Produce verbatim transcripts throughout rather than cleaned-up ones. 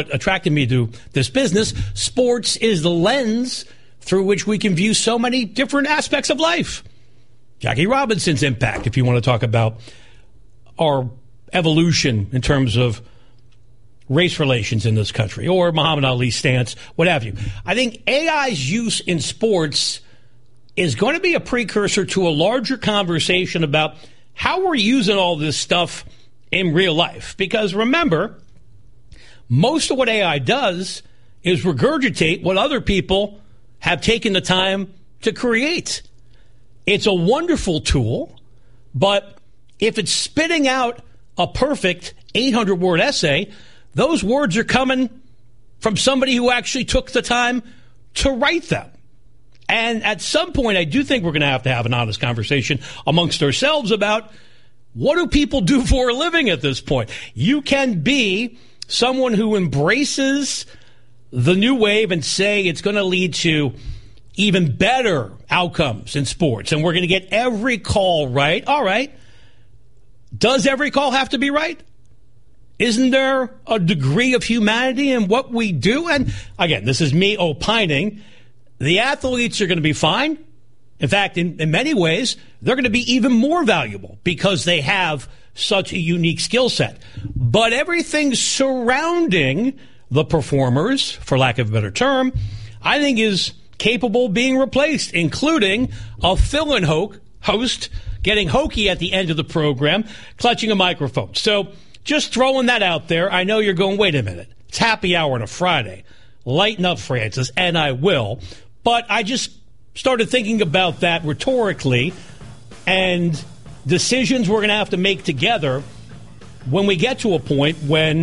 what attracted me to this business. Sports is the lens through which we can view so many different aspects of life. Jackie Robinson's impact, if you want to talk about our evolution in terms of race relations in this country, or Muhammad Ali's stance, what have you. I think A I's use in sports is going to be a precursor to a larger conversation about how we're using all this stuff in real life. Because remember, most of what A I does is regurgitate what other people have taken the time to create. It's a wonderful tool, but if it's spitting out a perfect eight hundred word essay, those words are coming from somebody who actually took the time to write them. And at some point, I do think we're going to have to have an honest conversation amongst ourselves about what do people do for a living at this point. You can be someone who embraces the new wave and say it's going to lead to even better outcomes in sports, and we're going to get every call right. All right. Does every call have to be right? Isn't there a degree of humanity in what we do? And again, this is me opining. The athletes are going to be fine. In fact, in, in many ways, they're going to be even more valuable because they have such a unique skill set. But everything surrounding the performers, for lack of a better term, I think is capable of being replaced, including a fill-in ho- host getting hokey at the end of the program, clutching a microphone. So just throwing that out there. I know you're going, wait a minute. It's happy hour on a Friday. Lighten up, Francis, and I will. But I just started thinking about that rhetorically and decisions we're going to have to make together when we get to a point when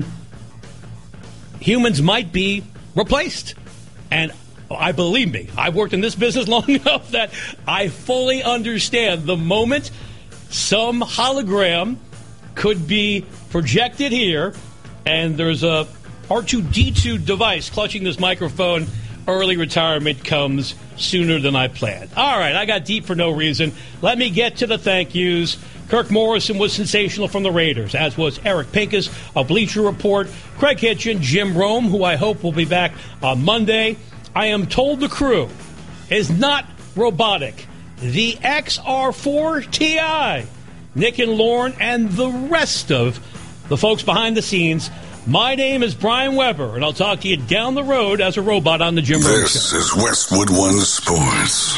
humans might be replaced. And I believe me, I've worked in this business long enough that I fully understand the moment some hologram could be projected here and there's a R two D two device clutching this microphone, early retirement comes sooner than I planned. All right, I got deep for no reason. Let me get to the thank yous. Kirk Morrison was sensational from the Raiders, as was Eric Pincus of Bleacher Report, Craig Hitchen, Jim Rome, who I hope will be back on Monday. I am told the crew is not robotic. The X R four T I, Nick and Lauren, and the rest of the folks behind the scenes. My name is Brian Weber, and I'll talk to you down the road as a robot on the Jim Rome Show. This is Westwood One Sports.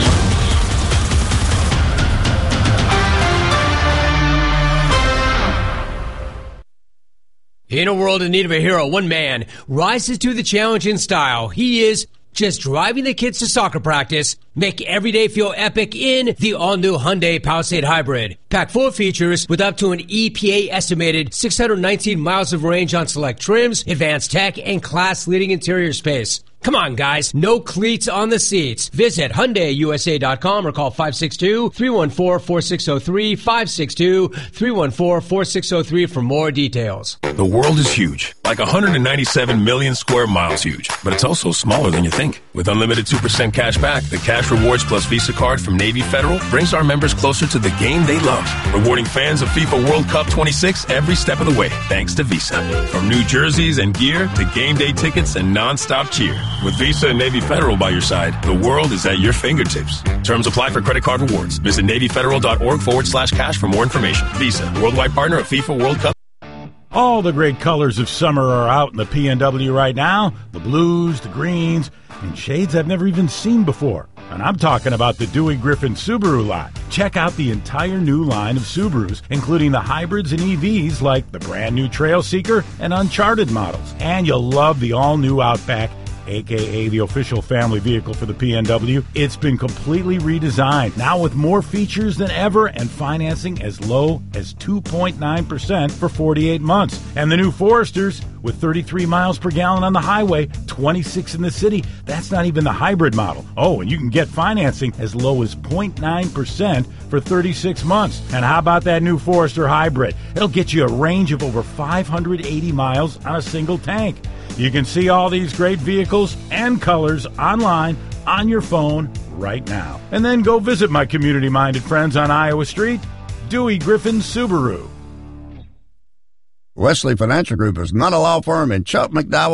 In a world in need of a hero, one man rises to the challenge in style. He is just driving the kids to soccer practice. Make every day feel epic in the all-new Hyundai Palisade Hybrid. Packed full of features with up to an E P A-estimated six hundred nineteen miles of range on select trims, advanced tech, and class-leading interior space. Come on, guys. No cleats on the seats. Visit Hyundai U S A dot com or call five six two, three one four, four six zero three, five six two, three one four, four six zero three for more details. The world is huge, like one hundred ninety-seven million square miles huge, but it's also smaller than you think. With unlimited two percent cash back, the Cash Rewards Plus Visa card from Navy Federal brings our members closer to the game they love, rewarding fans of FIFA World Cup twenty-six every step of the way, thanks to Visa. From new jerseys and gear to game day tickets and nonstop cheer. With Visa and Navy Federal by your side, the world is at your fingertips. Terms apply for credit card rewards. Visit NavyFederal.org forward slash cash for more information. Visa, worldwide partner of FIFA World Cup. All the great colors of summer are out in the P N W right now. The blues, the greens, and shades I've never even seen before. And I'm talking about the Dewey Griffin Subaru lot. Check out the entire new line of Subarus, including the hybrids and E Vs like the brand new Trail Seeker and Uncharted models. And you'll love the all-new Outback, a k a the official family vehicle for the P N W. It's been completely redesigned, now with more features than ever and financing as low as two point nine percent for forty-eight months. And the new Foresters, with thirty-three miles per gallon on the highway, twenty-six in the city. That's not even the hybrid model. Oh, and you can get financing as low as zero point nine percent for thirty-six months. And how about that new Forester Hybrid? It'll get you a range of over five hundred eighty miles on a single tank. You can see all these great vehicles and colors online on your phone right now. And then go visit my community-minded friends on Iowa Street, Dewey Griffin Subaru. Wesley Financial Group is not a law firm, and Chuck McDowell